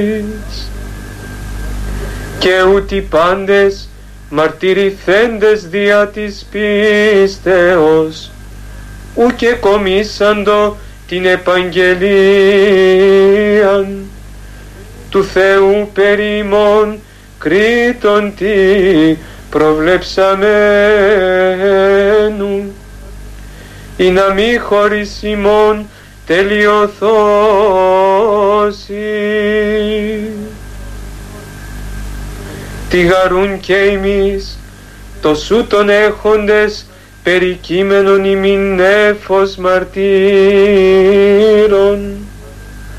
και ούτι πάντες μαρτυρηθέντες δια της πίστεως ου και κομίσαντο την επαγγελίαν του Θεού περί ημών κρίτων τι προβλεψαμένου ή να μη χωρίς ημών τελειωθώσει. Τι γαρούν και εμείς τοσού τον έχοντες περί κείμενον ημιν νέφος μαρτύρων